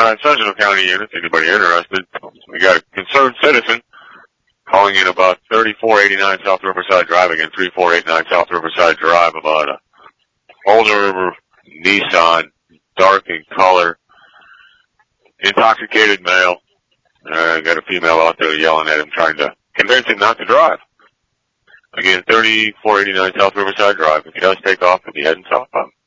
Sentinel County units, anybody interested? We got a concerned citizen calling in about 3489 South Riverside Drive, again, 3489 South Riverside Drive, about a older Nissan, dark in color, intoxicated male. Got a female out there yelling at him, trying to convince him not to drive. Again, 3489 South Riverside Drive. If he does take off, he'll be heading southbound.